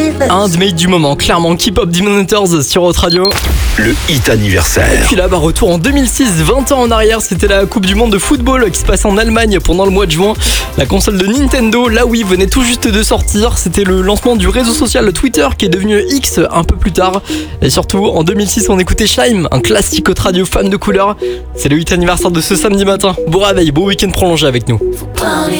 Un de mes hits du moment, clairement, K-pop Demon Hunters sur Hot Radio. Le hit anniversaire. Et puis là, retour en 2006, 20 ans en arrière, c'était la Coupe du Monde de football qui se passait en Allemagne pendant le mois de juin. La console de Nintendo, la Wii, venait tout juste de sortir. C'était le lancement du réseau social Twitter qui est devenu X un peu plus tard. Et surtout, en 2006, on écoutait Shime, un classique Hot Radio fan de couleur. C'est le hit anniversaire de ce samedi matin. Bon réveil, beau week-end prolongé avec nous.